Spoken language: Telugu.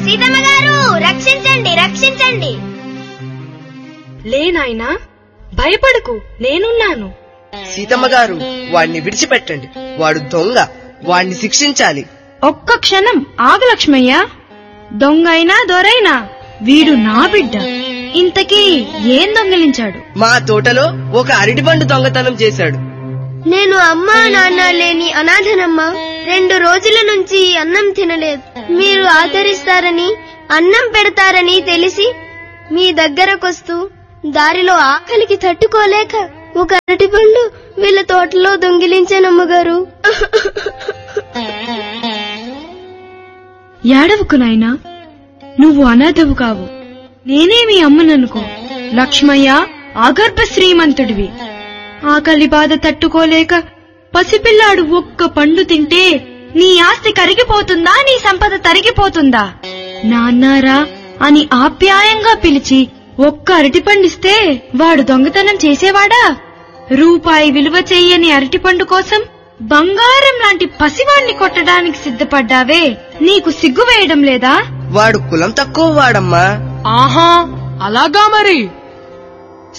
సీతమ్మ గారు, రక్షించండి, రక్షించండి. లేనాయనా, భయపడకు, నేనున్నాను. సీతమ్మ గారు, వాడిని విడిచిపెట్టండి. వాడు దొంగ, వాడిని శిక్షించాలి. ఒక్క క్షణం ఆగు లక్ష్మయ్య. దొంగ అయినా దొరైనా వీడు నా బిడ్డ. ఇంతకీ ఏం దొంగిలించాడు? మా తోటలో ఒక అరటిపండు దొంగతనం చేశాడు. నేను అమ్మా నాన్న లేని అనాథనమ్మా. 2 రోజుల నుంచి అన్నం తినలేదు. మీరు ఆదరిస్తారని, అన్నం పెడతారని తెలిసి మీ దగ్గరకొస్తూ దారిలో ఆకలికి తట్టుకోలేక ఒక అరటిపండు వీళ్ళ తోటలో దొంగిలించానమ్మగారు. ఏడవకు నాయనా, నువ్వు అనాథవు కావు. నేనే మీ అమ్మననుకో. లక్ష్మయ్య ఆగర్భ శ్రీమంతుడివి. ఆకలి బాధ తట్టుకోలేక పసిపిల్లాడు ఒక్క పండు తింటే నీ ఆస్తి కరిగిపోతుందా, నీ సంపద తరిగిపోతుందా? నాన్నారా అని ఆప్యాయంగా పిలిచి ఒక్క అరటిపండిస్తే వాడు దొంగతనం చేసేవాడా? రూపాయి విలువ చెయ్యని అరటిపండు కోసం బంగారం లాంటి పసివాణ్ణి కొట్టడానికి సిద్ధపడ్డావే, నీకు సిగ్గు వేయడం లేదా? వాడు కులం తక్కువ వాడమ్మా. ఆహా, అలాగా మరి.